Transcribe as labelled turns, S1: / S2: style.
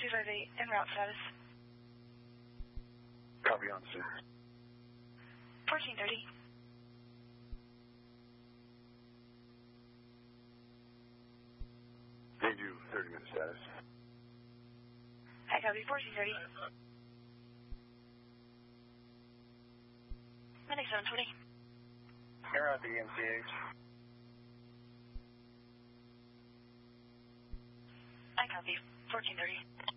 S1: 258 en route status.
S2: Copy on scene.
S1: 1430.
S2: Gave you 30-minute status.
S1: I copy 1430. Medic 720.
S3: You're at the MCH.
S1: I copy 1430.